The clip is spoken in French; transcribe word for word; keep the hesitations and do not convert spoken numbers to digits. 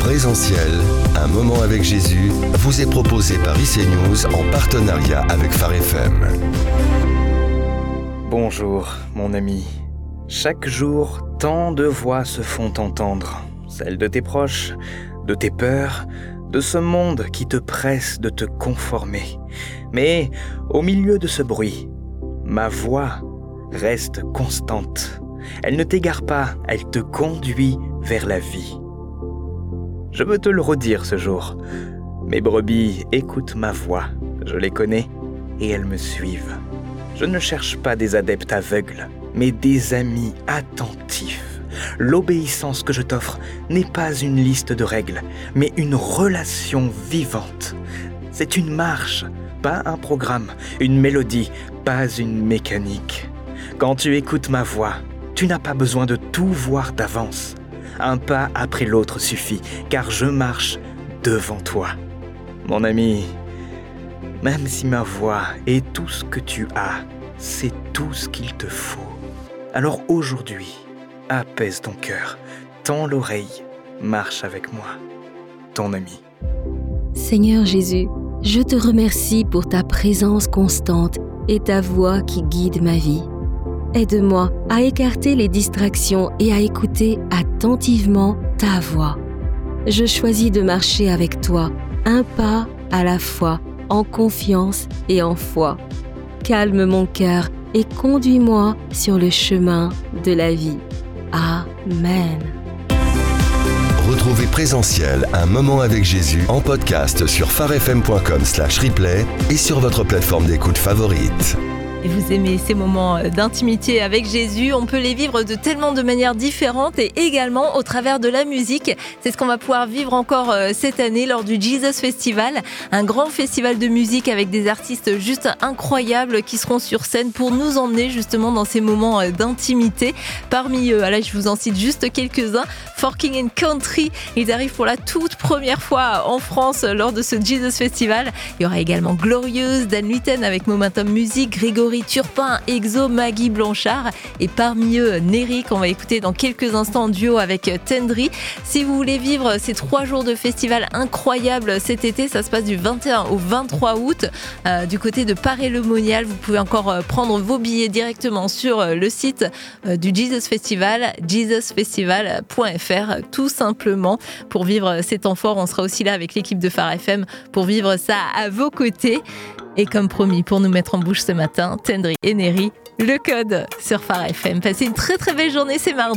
Présentiel, un moment avec Jésus, vous est proposé par I C News en partenariat avec Phare F M. Bonjour, mon ami. Chaque jour, tant de voix se font entendre. Celles de tes proches, de tes peurs, de ce monde qui te presse de te conformer. Mais au milieu de ce bruit, ma voix reste constante. Elle ne t'égare pas, elle te conduit vers la vie. Je veux te le redire ce jour. Mes brebis écoutent ma voix, je les connais et elles me suivent. Je ne cherche pas des adeptes aveugles, mais des amis attentifs. L'obéissance que je t'offre n'est pas une liste de règles, mais une relation vivante. C'est une marche, pas un programme, une mélodie, pas une mécanique. Quand tu écoutes ma voix, tu n'as pas besoin de tout voir d'avance. Un pas après l'autre suffit, car je marche devant toi. Mon ami, même si ma voix est tout ce que tu as, c'est tout ce qu'il te faut. Alors aujourd'hui, apaise ton cœur, tends l'oreille, marche avec moi, ton ami. Seigneur Jésus, je te remercie pour ta présence constante et ta voix qui guide ma vie. Aide-moi à écarter les distractions et à écouter attentivement ta voix. Je choisis de marcher avec toi, un pas à la fois, en confiance et en foi. Calme mon cœur et conduis-moi sur le chemin de la vie. Amen. Retrouvez Présentiel, un moment avec Jésus en podcast sur pharefm point com slash replay et sur votre plateforme d'écoute favorite. Et vous aimez ces moments d'intimité avec Jésus, on peut les vivre de tellement de manières différentes et également au travers de la musique. C'est ce qu'on va pouvoir vivre encore cette année lors du Jesus Festival, un grand festival de musique avec des artistes juste incroyables qui seront sur scène pour nous emmener justement dans ces moments d'intimité. Parmi eux, là je vous en cite juste quelques-uns, For King and Country, ils arrivent pour la toute première fois en France lors de ce Jesus Festival. Il y aura également Glorieuse, Dan Luiten avec Momentum Music, Grégory Turpin, Exo, Maggie Blanchard et parmi eux Nery qu'on va écouter dans quelques instants en duo avec Tendry. Si vous voulez vivre ces trois jours de festival incroyables cet été, ça se passe du vingt et un au vingt-trois août euh, du côté de Paray-le-Monial. Vous pouvez encore euh, prendre vos billets directement sur euh, le site euh, du Jesus Festival, jesus festival point f r tout simplement. Pour vivre ces temps forts, on sera aussi là avec l'équipe de Phare F M pour vivre ça à vos côtés. Et comme promis, pour nous mettre en bouche ce matin, Tendry et Nery, le code sur Phare F M. Passez une très très belle journée, c'est mardi.